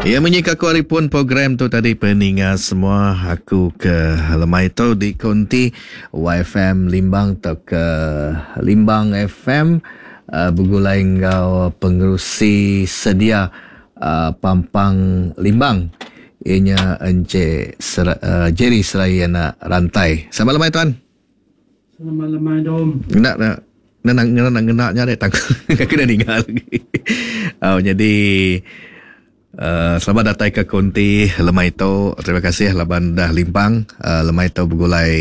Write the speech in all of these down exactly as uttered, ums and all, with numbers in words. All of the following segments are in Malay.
Ya, menyika aku hari pun program tu tadi peningat semua aku ke lemai tu di konti Y F M Limbang atau ke Limbang F M uh, bergulai ngau pengerusi sedia uh, Pampang Limbang. Ianya Encik Ser- uh, Jerry Serayana Rantai. Selamat lemai tuan. Selamat lemai dom. Nak nak nak nak nak ngenaknya dek tang. Kena dengar lagi. Oh, jadi Uh, selamat datang ke konti lemai tu. Terima kasih laban dah limpang uh, lemai tu bergulai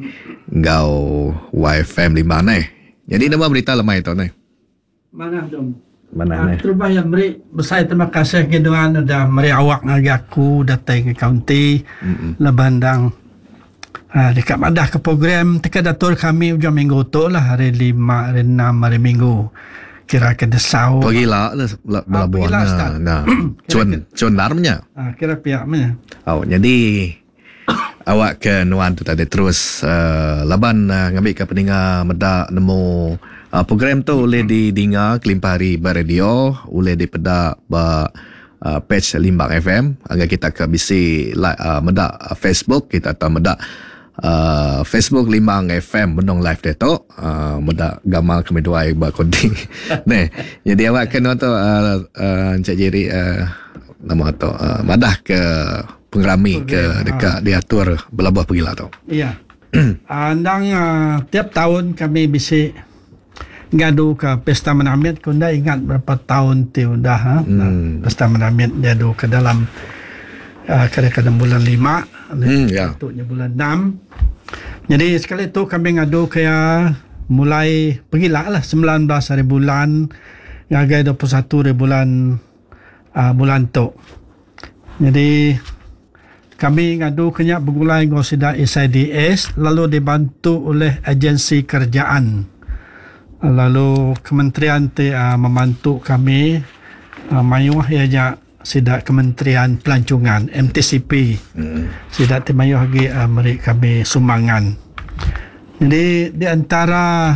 ngau Y F M Limbang ni. Jadi nama berita lemai tu ni. Mana dom? Mana ni? Terubah yang beri besar terima kasih keduaan dah meri awak ngagi aku datang ke kaunti laban dang uh, dekat madah ke program teka datur kami ujung minggu tu lah hari lima, hari enam, hari minggu. Kira ke desau. Pergilah Belabuan. Nah, nah. Cun cun larmnya. Ah, kira pihak mana? Oh, jadi awak ke nuan tu tadi terus uh, laban uh, ngambil ke pendengar medak nemu uh, program tu boleh didengar kelimpah hari beradio, boleh dipedak ba uh, page Limbang F M agar kita ke bisi like, uh, medak uh, Facebook kita atau medak Uh, Facebook Limbang F M benong live dia tu uh, muda gamal kami dua iba konting. Nah, jadi awak kena tu uh, uh, Encik Jerry uh, nama tu uh, madah ke pengrami ke dekat diatur Belabuh pergilah tu. Iya. Andang uh, tiap tahun kami bisi ngadu ke pesta menamit. Kau dah ingat berapa tahun tu dah ha? Hmm. Nah, pesta menamit ngadu ke dalam uh, kadang-kadang bulan lima, hmm, ya. Untuknya bulan enam. Jadi sekali tu kami ngadu kaya mulai pergilah lah sembilan belas hari bulan ngagai dua puluh satu hari bulan uh, bulan tu. Jadi kami ngadu kenya bergulai dengan sida S I D S lalu dibantu oleh agensi kerjaan. Lalu kementerian te uh, membantu kami uh, mayuh ianya sida Kementerian Pelancongan M T C P. Hmm. Sida te mayuh lagi uh, meri kami sumbangan. Jadi di antara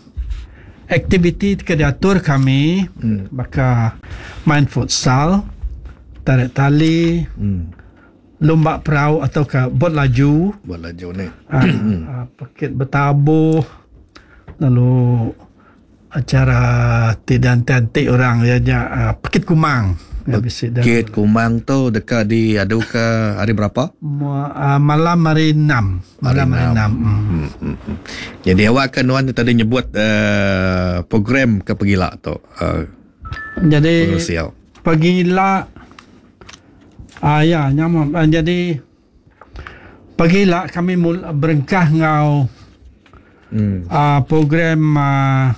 aktiviti ke diatur kami hmm. maka main futsal, tarik tali, hmm. lomba perahu atau ke bot laju, bot laju ni. Uh, uh, pakit bertabuh, lalu acara tidak cantik orang ya uh, pakit kumang. Pakit kumang tu dekat di adu ke hari berapa? Uh, malam hari enam. Malam hari enam. Hmm. Hmm, hmm, hmm. Jadi awak kan Wan tadi nyebut uh, program ke Pegila tu. Uh, jadi Pegila ah ya nyamuk. Uh, jadi Pegila kami mul berengkah ngau hmm. uh, program uh,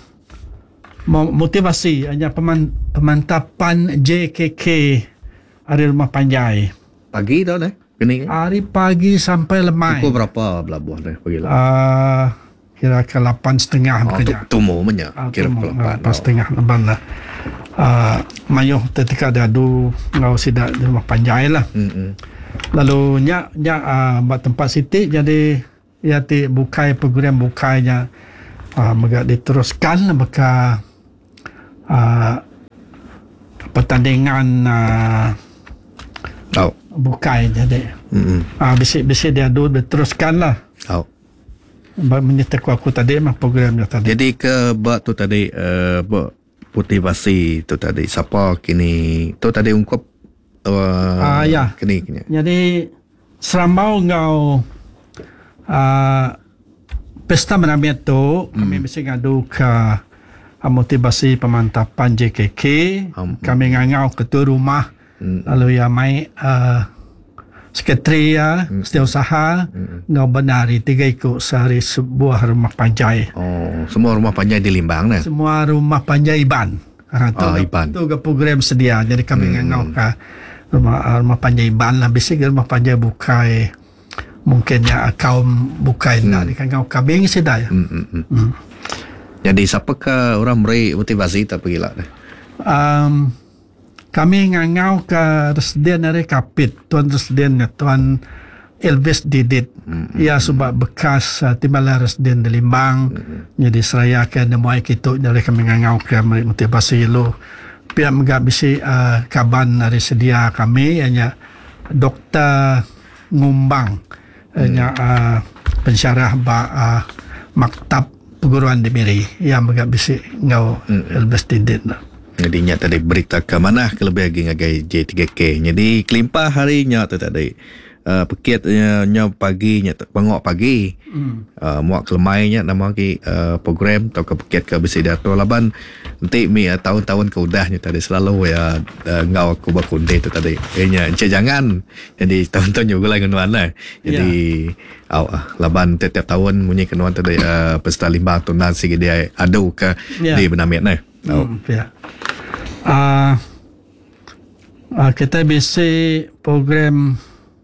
motivasi hanya peman, pemantapan J K K hari rumah panjai. Pagi tau dah? Kini? Hari pagi sampai lemai. Pukul berapa Belabuh dah pergi lah? Uh, kira ke lapan setengah. Oh, tumu punya. Uh, kira ke lapan. Lapan setengah leban lah. Uh, mayuh ketika ada adu ngau sidak di rumah panjai lah. Mm-hmm. Lalu nyak nyak uh, buat tempat siti jadi ya ti bukai program bukainya uh, megak diteruskan maka Uh, pertandingan uh, oh. bukai jadi mm-hmm. uh, bisik-bisik dia adu diteruskan lah oh. menyertaku aku tadi mah programnya tadi. Jadi ke buat tu tadi uh, buat motivasi tu tadi siapa kini tu tadi ungkap uh, uh, ya kini, kini jadi serambau ngau uh, pesta menamit tu mm. kami mesti ngadu ke motivasi pemantapan J K K. Um, kami ngangau ketua rumah um, lalu ya mai uh, sekretari ya um, setiausaha um, ngau benari tiga ikut sehari sebuah rumah panjai. Oh, semua rumah panjai di Limbang nah. Semua rumah panjai Iban. Ha tu oh, Iban. Tu ke program sedia. Jadi kami um, ngangau ke rumah rumah panjai Iban lah bisik rumah panjai bukai mungkin ya kaum bukai um, nak ngangau kambing sedia. Ya. Um, um, um. Um. Jadi siapakah orang beri motivasi tak pergi lah? Um, kami ngangau ke residen dari Kapit, Tuan Residen Tuan Elvis Didit. Mm-hmm. Ia sebab bekas uh, timbalan residen di Limbang. Mm-hmm. Jadi seraya ke nemuai kita jadi kami ngangau ke motivasi lu pihak megak bisi uh, kaban dari sedia kami hanya Doktor Ngumbang hanya uh, pensyarah ba uh, maktab perguruan di Miri yang megak bisi ngau Elbas Didit. Jadi nya tadi berita ke mana kelebih lagi ngagai J tiga K. Jadi kelimpah harinya tu tadi. Uh, pekit nya, nya pagi nya pengok pagi. Hmm. Uh, muak kelemainya nama ki uh, program atau ke pekit ke besi dato laban nanti mi uh, tahun-tahun ke udahnya tadi selalu ya uh, ngau aku bakunde tu tadi. Eh nya encik jangan. Jadi tahun-tahun juga lagi nuan lah. Jadi yeah. Aw, uh, laban tiap tahun bunyi kenuan tadi uh, pesta limbah tunan sigi dia adu ke yeah. Di benamit nah. Hmm, ya. Uh, uh, kita bisi program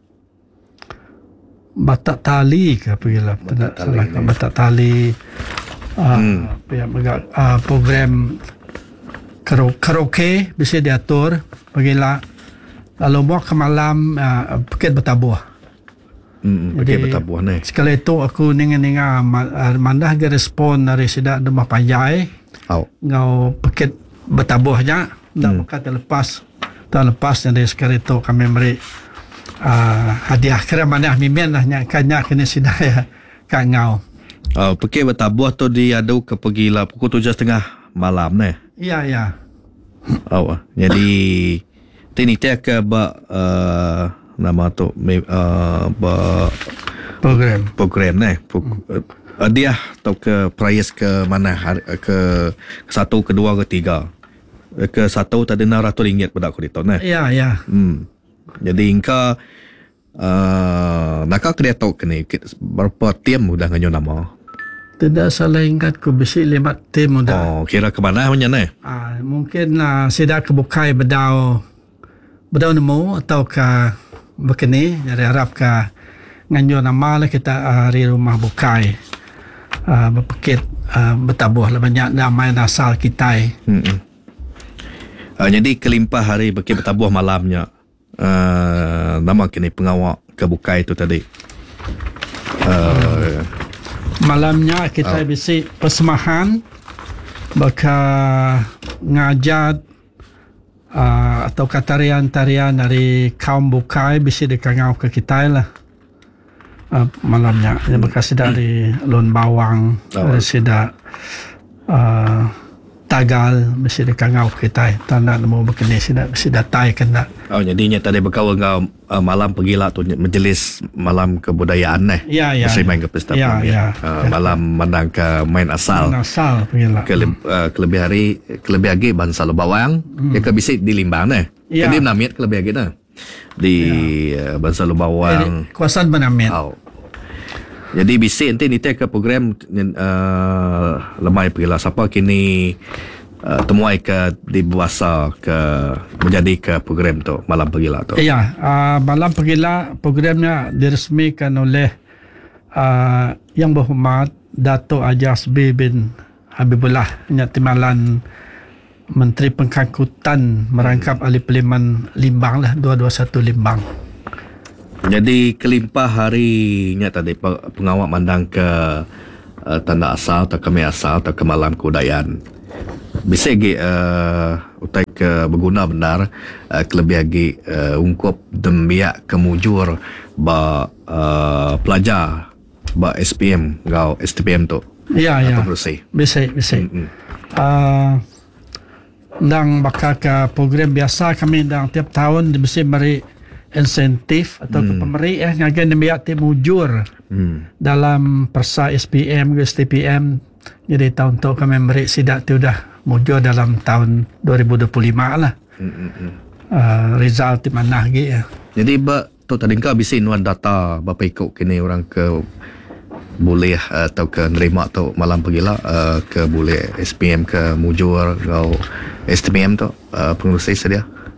Batak Tali ke apa gila tidak salah ke Batak Tali uh, hmm. ya, uh, program karo, karaoke bisa diatur bagilah lalu mau ke malam uh, Bukit Betabuh. Hmm, Bukit Betabuh ni. Sekali itu aku ninga-ninga uh, mandah ke respon dari sidak Demah Pajai. Oh. Ngau Bukit Betabuh nya dah hmm. Bukan terlepas terlepas dari sekali itu kami beri Uh, hadiah kira mana mimin lah nyakanya kena sidaya kat ngau. Oh, Bukit Betabuh tu diadu ke pergi lah pukul tujuh setengah malam ni. Ya ya. Oh, jadi tini dia ke ba uh, nama tu uh, ba program program ni. Uh, dia atau ke prize ke mana ke, ke satu, kedua, ketiga. Ke satu tadi enam ratus ringgit pada aku itu ni. Ya ya. Hmm. Jadi ingka uh, nak kena tahu kini berapa tim sudah nganyo nama. Tidak salah ingat ku bisi lima tim sudah. Oh, kira ke mana punya ni? Ah, mungkin uh, sidak ke Bukai bedau bedau nemu atau ke begini jadi harap ke nganyo nama lah kita uh, di rumah Bukai. Uh, berpekit uh, Betabuh lah banyak nama asal kita. Hmm. Uh, jadi kelimpah hari Bukit Betabuh malamnya. Uh, nama kini pengawal ke Bukai itu tadi. Uh, Malamnya kita uh, bisi persemahan baka ngajat uh, atau tarian-tarian dari kaum Bukai bisi dikangau ke kita lah. Uh, malamnya hmm. baka sida dari Lon Bawang, oh. Dari sida uh, Tagal mesti dikangau kita tanda mau berkini sida mesti datai kena. Oh jadinya tadi berkawan ngau uh, malam pergilah tu majlis malam kebudayaan ni. Ya ya. Mesti main ke pesta ya, ya. Uh, malam mandang ke main asal. Main asal pergilah. Ke uh, kelebih hari kelebih lagi bangsa Lubawang hmm. Ya ke bisik di Limbang ni. Ya. Jadi menamit kelebih lagi nah. Di ya. uh, bangsa Lubawang. Eh, kuasaan menamit. Oh. Jadi bisik nanti ni ke program uh, lemai pergilah siapa kini uh, temuai ke di Buasa ke menjadi ke program tu malam pergilah tu. Ya, uh, malam pergilah programnya diresmikan oleh uh, Yang Berhormat Dato' Haji Hasbi bin Habibullah Nyat Timbalan Menteri Pengangkutan merangkap hmm. ahli parlimen Limbang lah dua dua satu Limbang. Jadi kelimpah harinya tadi pengawal mandang ke uh, tanda asal atau kami asal atau ke malam kebudayaan. Bisa lagi uh, utai ke berguna benar uh, kelebih lagi uh, ungkup demiak kemujur ba uh, pelajar ba S P M gau S T P M tu. Ya ya. Bisa bisa. Mm-hmm. Uh, dan bakal ke program biasa kami dan tiap tahun bisa beri insentif atau hmm. pemberi eh ngagen demiak tim mujur hmm. dalam persa S P M ke S T P M. Jadi tahun tu kami beri sidak tu dah mujur dalam tahun dua ribu dua puluh lima lah. Hmm, hmm. Uh, result di mana lagi ya. Jadi ba tu tadi kau bisa nuan data bapa ikut kini orang ke boleh uh, atau ke nerima tu malam pergilah uh, ke boleh S P M ke mujur atau S T P M tu uh, pengurusi sedia.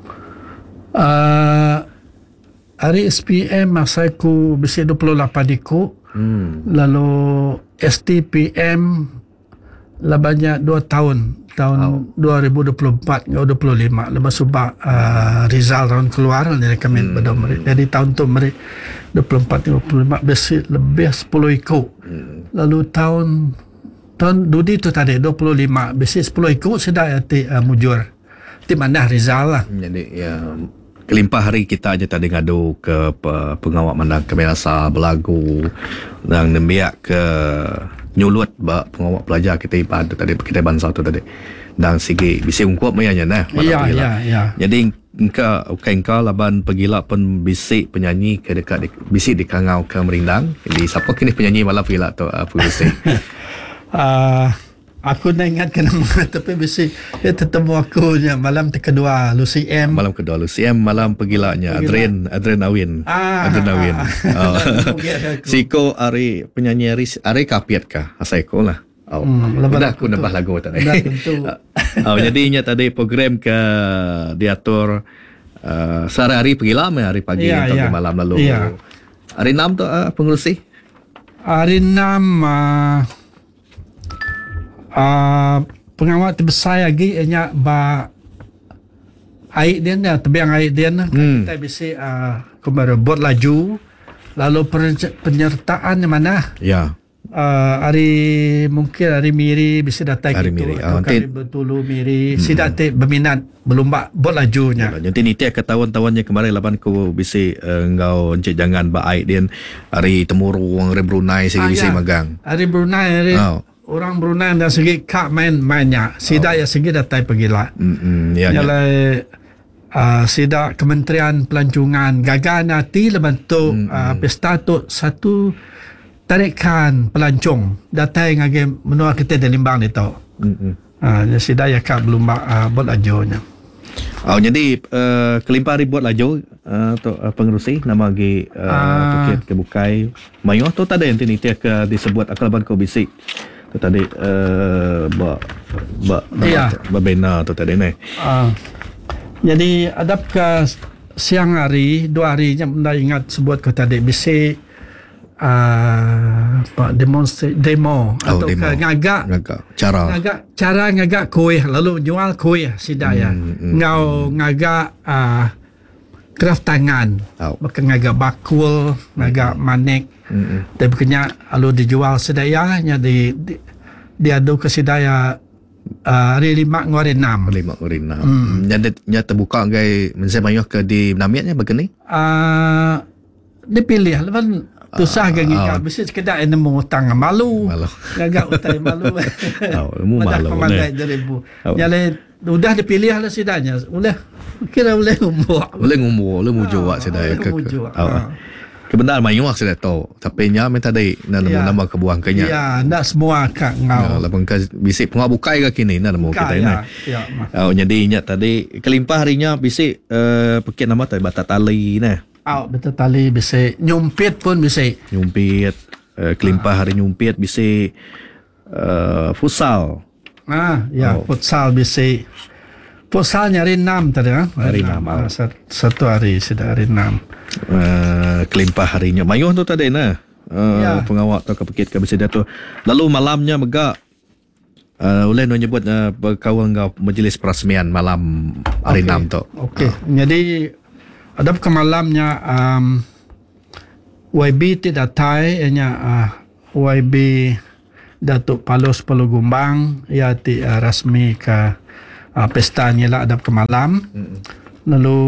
Uh, hari S P M masa aku besi dua puluh lapan diku. Hmm. Lalu S T P M lah banyak dua tahun. Tahun oh. dua ribu dua puluh empat ke dua puluh lima. Lepas subak uh, result tahun keluar dari kami hmm. pada mereka. Jadi tahun tu mereka dua puluh empat dua puluh lima besi lebih sepuluh ikut. Hmm. Lalu tahun tahun Dudi tu tadi dua puluh lima besi sepuluh ikut sudah uh, mujur. Di mana Rizal lah. Jadi ya kelimpah hari kita aja tadi ngadu ke pe- pengawal mandang kebiasa belagu dan nembiak ke nyulut ba pengawal pelajar kita ipad tadi kita bangsa tu tadi dan sigi bisi ungkup mayanya nah. Ya, ya, ya. Jadi engka okay, engka laban pegila pun bisik penyanyi ke dekat di, bisik di Kangau ke Merindang. Jadi siapa kini penyanyi malam pegila tu apa bisik? uh, Aku nak ingat ke nama tapi bisi dia tertemu aku je malam kedua Lucy M. Malam kedua Lucy M, malam pegilanya Adrian Adrian Awin. Ah, Adrian Awin. ah, Oh. Siko ari penyanyi ari ari kapiat ka asaiko lah. Oh. Hmm, Udah aku nambah lagu tadi. Dah tentu. Oh, jadinya tadi program ke diatur uh, sehari-hari pegila me hari pagi Ya, atau ya. malam lalu. Ya. Hari enam tu uh, pengurusi. Hari enam uh, uh, pengawal terbesar lagi ianya ba air dia ni tebiang air dia ni Hmm. kita bisa uh, kemarin buat laju lalu per- penyertaan di mana Ya. uh, hari mungkin hari miri bisa datang Hari gitu miri. atau Ah, kali nanti- bertulu miri hmm. si datik berminat berlomba buat lajunya. Nanti ni tiap ketahuan-tahuannya kemarin lapan ku bisi uh, engkau encik jangan ba air dia hari temurung hari Brunei segi Ah, bisi ya. magang. Hari Brunei hari Oh. orang Brunei dan segi kak main mainnya sida oh. ya segi datang pergi lah. Hmm, ya. ya. Ialah uh, sida Kementerian Pelancongan gagal nanti lebantu hmm, uh, pesta tu satu tarikan pelancong datang ngage menua kita di Limbang ni tau. Hmm. Ah uh, sida ya kak belum uh, buat ajonya. Oh, jadi uh, kelimpah ribuat laju uh, tu uh, pengerusi nama lagi uh, Ah. Tukit ke Bukai Mayo tu tadi nanti ni tiap ke disebut akalaban kau bisik tu tadi uh, ba ba Ya. ba bena tu tadi ni. Uh, jadi adap ke siang hari dua hari je benda ingat sebut kau tadi bisik uh, demonstrasi demo Oh, atau demo. ke ngagak Ngagak cara. ngagak cara ngagak kuih lalu jual kuih sidaya Hmm, hmm, ngau ngagak uh, craft tangan Oh. maka ngagak bakul ngagak manik Hmm. tapi kena lalu dijual sedaya nya di, di diadu ke sidaya uh, hari lima ngori enam Lima urina. Hmm. Nya nya terbuka gai mense mayo ke di namiatnya begini. uh, dipilih lepas tusah uh, gagi ah. uh, bisa sekedar nemu hutang malu Malu. ngagak hutang malu Oh, mu malu Mandai ni. dua ribu. Oh. Jadi udah dipilih lah sidanya. Udah kira boleh umur. Boleh ngumur, boleh mujo wak sedaya boleh ke. mujo. ke- Oh. Kebenaran mayu wak sedaya tahu. Tapi nya minta dai na nemu Ya. nama kebuang kenya. Ya, ndak semua kak Ya, ngau. lapang ka bisik penga bukai ke kini na nemu kita ni. Ya, ya. Ma. Oh, jadi nya tadi kelimpah harinya bisik uh, pekit nama tu batat tali nah. Au betul tali bisa nyumpit pun bisa. Nyumpit uh, kelimpah hari nyumpit bisik uh, futsal. Ah, ya, Oh. futsal bisa. Futsal nyari enam tadi ah. Hari enam, Ah, oh. sat- Satu hari sudah hari enam. Uh, kelimpah harinya mayuh tu tadi nah. Uh, Ya. Pengawal tu kepekit ke bisik dia tu. Lalu malamnya megak Uh, boleh nak nyebut uh, berkawan kau majlis perasmian malam hari Okey. enam tu. Okey. Jadi ada ke malamnya um, Y B tidak datai ianya uh, Y B Datuk Palos Palu Gumbang ia ti uh, rasmi ke uh, pesta ni lah ada ke malam. Mm. Lalu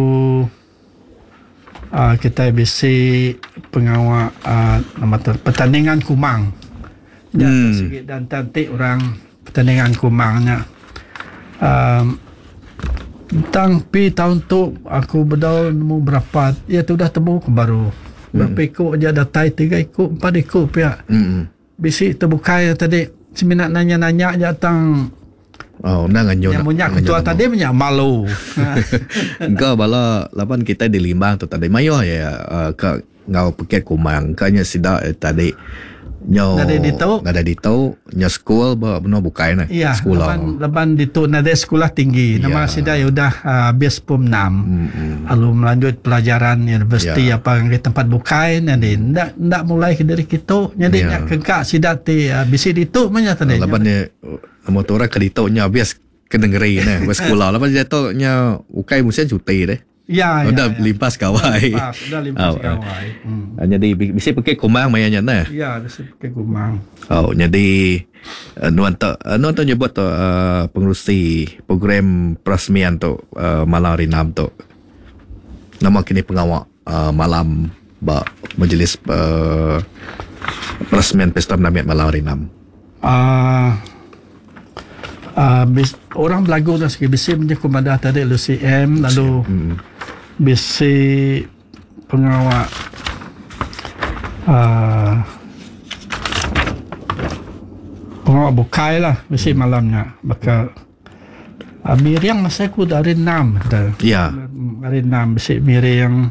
uh, kita bisi pengawal uh, nama tu pertandingan kumang. Dan Hmm. sikit dan cantik orang pertandingan kumangnya. Um, tentang pi tahun tu aku berdaun nemu berapa ya tu dah temu aku baru berapa ikut je datai tiga ikut empat ikut pihak Hmm. bisi terbuka ya tadi seminat nanya-nanya je datang Oh, nang anjo. yang punya ketua tadi punya malu. Engkau bala lapan kita di Limbang tu tadi mayo ya uh, ke ngau peket kumang kanya sida eh, tadi nyo Nada di tau. nada di tau nyo school ba benar bukai na Iya, sekolah. leban leban di tu nada sekolah tinggi. Nama Ya. sida ya udah uh, habis pom enam. Hmm. Lalu melanjut pelajaran universiti Ya. apa ke tempat bukai nanti ndak ndak mulai ke dari kita jadi Ya. nak kengkak sida ti uh, bisi di tu manya tadi. Lapan ni motor ke di tau nya bias kedengeri na ba sekolah lapan dia tau nya bukai musim cuti deh. Ya, Oh, ya, dah ya. limpas kawai. Limpas, dah limpas Oh, kawai. Hmm. ah, jadi bi- bisa pakai kumang mayanya nah. Ya, bisa pakai kumang. Oh, jadi uh, nuan tu uh, nuan tu nyebut tu uh, pengurusi program peresmian tu uh, Malam Rinam tu. Nama kini pengawal uh, malam ba majlis uh, peresmian Pesta Menamiat Malam Rinam. Ah, ah, bis, orang belagu dah sikit bisi punya komandan tadi L C M lalu Hmm. bisi pengawal ah, pengawal bukai lah bisi malamnya bakal ah, Miriam masa aku dari enam dah. Ya. Dari enam bisi Miriam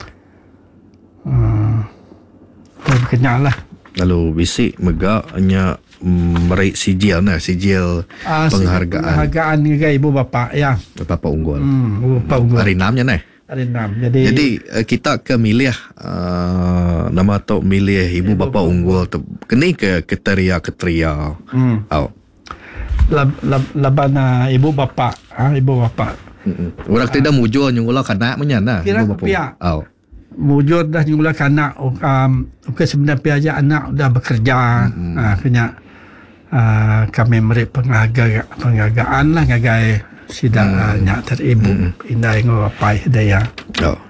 ah, dah kenyal lah. Lalu bisik megak hanya mm, meraih sijil nah, sijil Ah, penghargaan penghargaan dengan ibu bapa ya. Bapa Unggul. Hmm, ibu bapa unggul. Hari enamnya nah. Hari enam. Jadi, Jadi uh, kita ke milih uh, nama tu milih ibu bapa unggul tu kini ke keteria-keteria. hmm, Oh. lab, lab, laban uh, ibu bapa, ah, ibu bapa. Mm-mm. Orang tidak mujur nyungula kanak menyan nah. Kira ibu bapa. pihak. Oh. Wujud dah nyulah anak um, okay, sebenarnya aja anak dah bekerja. Hmm. Ah, kena uh, kami beri penghargaan penghargaan lah ngagai sida hmm. nya teribu Hmm. indah ngo apa daya. Oh.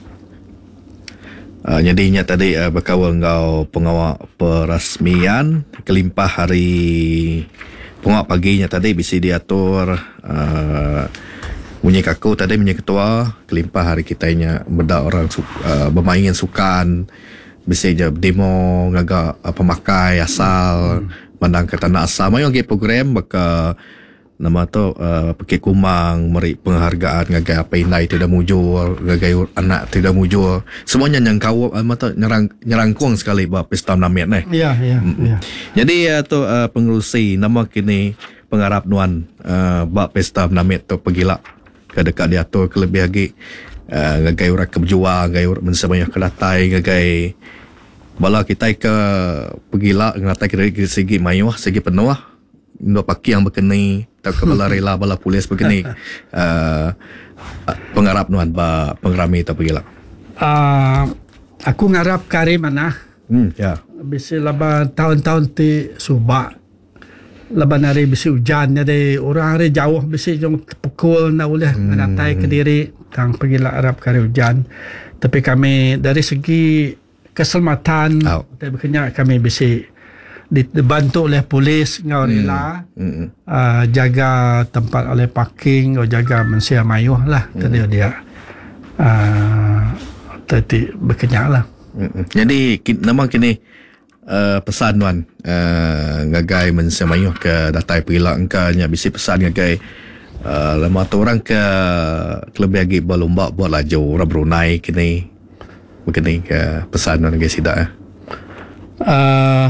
Uh, jadinya tadi uh, berkawal ngau pengawal peresmian kelimpah hari pengawal paginya tadi bisa diatur uh, bunyi kaku tadi bunyi ketua kelimpah hari kitanya benda orang su, uh, bermain sukan bisa je demo ngaga uh, pemakai asal hmm. mandang ke tanah asal mayo ge program baka nama tu uh, pakai kumang meri penghargaan ngagai apa inai tidak mujur ngagai anak tidak mujur semuanya yang kau uh, mata nyerang nyerangkung sekali bah pesta namiat ni. Ya, ya, ya. Jadi uh, tu uh, pengurusi nama kini pengarap nuan uh, bah pesta namiat tu pergilah ke dekat diatur ke lebih lagi uh, ngagai orang keberjuang ngagai orang mensebanyak kelatai ngagai bala kita ke pergilah ngelatai ke dari segi mayuh segi penuh dua paki yang berkenai tak ke bala rela bala polis berkenai uh, pengarap nuan ba pengrami tu pergilah. Uh, aku ngarap kari mana Hmm ya. bisi laba tahun-tahun ti subak laban hari bisi hujan jadi orang hari jauh bisi jom pukul na boleh hmm. menatai ke diri tang pergi lah Arab kari hujan tapi kami dari segi keselamatan Oh. tapi kami bisi dibantu oleh polis ngau rela Hmm. uh, jaga tempat oleh parking atau jaga mensia mayuh lah hmm. tadi dia uh, tadi berkenyak lah. Hmm. Jadi ki- nama kini Uh, pesan tuan uh, ngagai mensemayuh ke datai pergilah engkanya bisi pesan ngagai uh, lama tu orang ke lebih lagi berlomba buat laju orang Brunei kini begini ke pesan tuan ngagai sidak eh. Uh,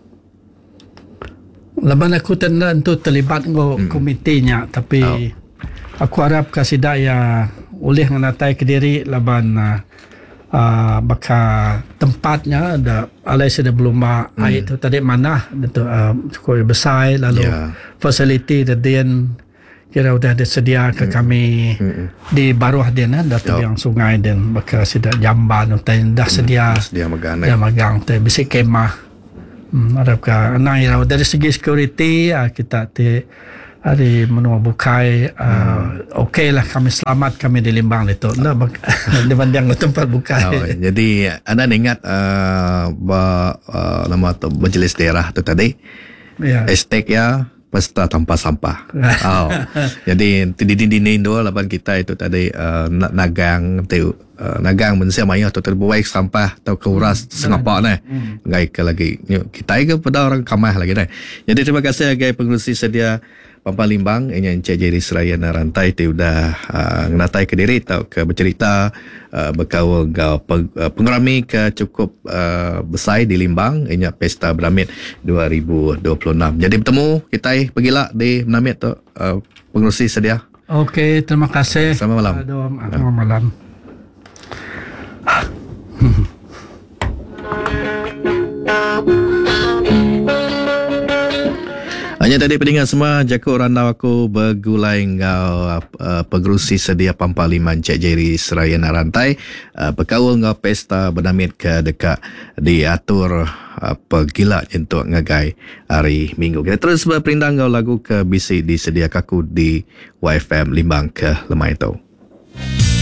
laban aku tentu terlibat ngo Hmm. komitinya tapi Oh. aku harap kasih daya oleh nganatai ke diri laban uh, uh, baka tempatnya ada alai sudah belum hmm. air tu tadi mana itu uh, cukup besar lalu Ya. facility dan kira sudah disedia ke kami hmm. di bawah dia nah dah Oh. yang sungai dan baka sudah jamban dan dah sedia Dia megana. dia magang tu bisa kemah hmm, harap ka anai raw dari segi security uh, kita ti hari menua bukai uh, hmm. okey lah kami selamat kami di Limbang itu nah di bandang tempat bukai. Oh, jadi anda ingat uh, ba uh, nama tu majlis daerah tu tadi Ya. hashtag ya pesta tanpa sampah. Oh. Jadi di dinding dua laban kita itu tadi uh, nagang tu uh, nagang mensia maya tu terbuai sampah atau keuras hmm. sengapa nah. Hmm. Gai ke lagi kita ke pada orang kamah lagi nah. Jadi terima kasih gai pengurusi sedia Pampang Limbang yang Encik Jerry Seraya Rantai tu sudah uh, ngenatai ke diri tau ke bercerita uh, berkawal gau peng, uh, pengerami ke cukup uh, besar di Limbang ianya Pesta Menamit dua ribu dua puluh enam. Jadi bertemu kita pergilah di Menamit tu uh, pengurusi sedia. Okey, terima kasih. Selamat malam. Aduh, selamat malam. Hanya tadi pendengar semua, jakut randau aku bergulai ngau uh, pengerusi sedia Pampaliman Cik Jerry Seraya Narantai uh, berkawal ngau pesta bernamit ke dekat diatur uh, pergila untuk ngagai hari Minggu. Kita terus berperindang ngau lagu ke bisik disediakan aku di Y F M Limbang ke Lemai Tau.